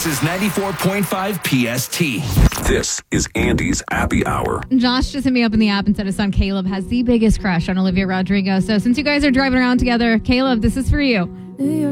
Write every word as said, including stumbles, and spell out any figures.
This is ninety-four point five P S T. This is Andy's Happy Hour. Josh just hit me up in the app and said his son Caleb has the biggest crush on Olivia Rodrigo. So since you guys are driving around together, Caleb, this is for you.